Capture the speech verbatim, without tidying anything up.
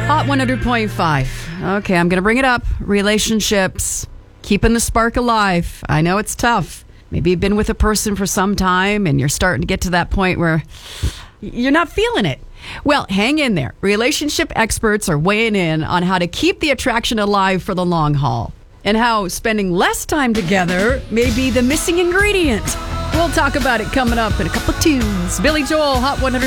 Hot one hundred point five. Okay, I'm going to bring it up. Relationships. Keeping the spark alive. I know it's tough. Maybe you've been with a person for some time and you're starting to get to that point where you're not feeling it. Well, hang in there. Relationship experts are weighing in on how to keep the attraction alive for the long haul and how spending less time together may be the missing ingredient. We'll talk about it coming up in a couple of tunes. Billy Joel, Hot one hundred.